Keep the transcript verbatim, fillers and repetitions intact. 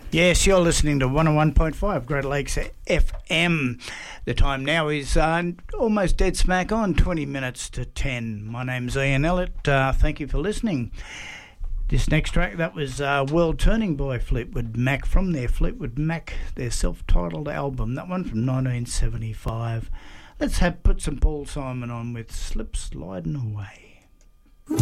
Yes, you're listening to one oh one point five Great Lakes F M. The time now is uh, almost dead smack on, twenty minutes to ten. My name's Ian Ellett. Uh, thank you for listening. This next track, that was uh, World Turning by Fleetwood Mac from their Fleetwood Mac, their self-titled album. That one from nineteen seventy-five. Let's have put some Paul Simon on with Slip Sliding Away.